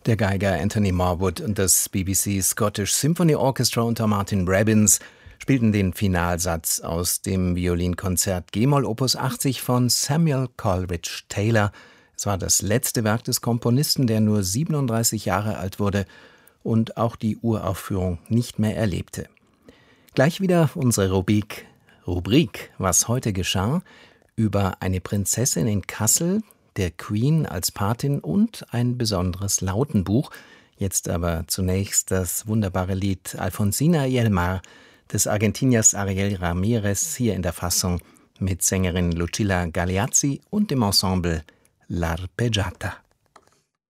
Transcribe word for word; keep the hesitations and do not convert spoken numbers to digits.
Der Geiger Anthony Marwood und das B B C Scottish Symphony Orchestra unter Martin Robbins spielten den Finalsatz aus dem Violinkonzert G-Moll Opus achtzig von Samuel Coleridge Taylor. Es war das letzte Werk des Komponisten, der nur siebenunddreißig Jahre alt wurde und auch die Uraufführung nicht mehr erlebte. Gleich wieder unsere Rubrik, Rubrik Was heute geschah, über eine Prinzessin in Kassel, der Queen als Patin und ein besonderes Lautenbuch. Jetzt aber zunächst das wunderbare Lied Alfonsina y el Mar des Argentiniers Ariel Ramírez, hier in der Fassung mit Sängerin Lucilla Galeazzi und dem Ensemble L'Arpeggiata.